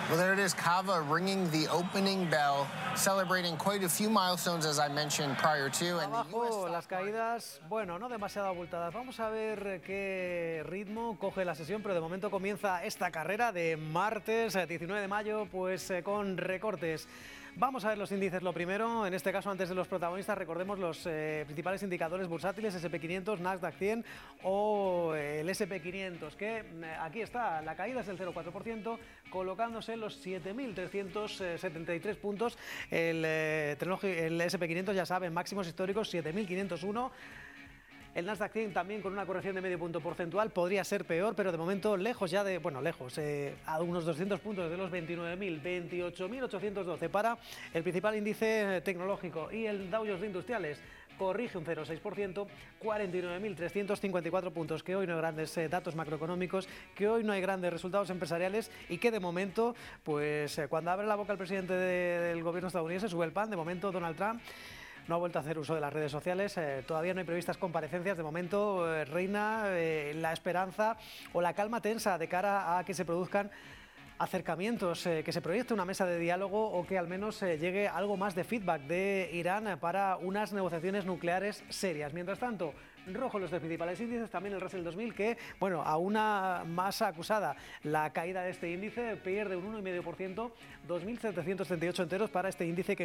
Well, there it is, Kava ringing the opening bell, celebrating quite a few milestones, as I mentioned prior to. And Abajo las caídas, bueno, no demasiado abultadas. Vamos a ver qué ritmo coge la sesión, pero de momento comienza esta carrera de martes 19 de mayo, pues con recortes. Vamos a ver los índices lo primero, en este caso antes de los protagonistas recordemos los principales indicadores bursátiles, SP500, Nasdaq 100 o el SP500, que aquí está, la caída es del 0,4%, colocándose en los 7.373 puntos, el SP500 ya saben, máximos históricos 7.501. El Nasdaq 100 también con una corrección de medio punto porcentual, podría ser peor, pero de momento lejos ya de, bueno, lejos, a unos 200 puntos de los 29.000, 28.812 para el principal índice tecnológico. Y el Dow Jones de Industriales corrige un 0,6%, 49.354 puntos, que hoy no hay grandes datos macroeconómicos, que hoy no hay grandes resultados empresariales y que de momento, pues cuando abre la boca el presidente del gobierno estadounidense, sube el pan. De momento Donald Trump no ha vuelto a hacer uso de las redes sociales, todavía no hay previstas comparecencias, de momento reina la esperanza o la calma tensa de cara a que se produzcan acercamientos, que se proyecte una mesa de diálogo o que al menos llegue algo más de feedback de Irán para unas negociaciones nucleares serias. Mientras tanto, rojo los tres principales índices, también el Russell 2000 que, bueno, a una masa acusada, la caída de este índice pierde un 1,5%, 2.738 enteros para este índice que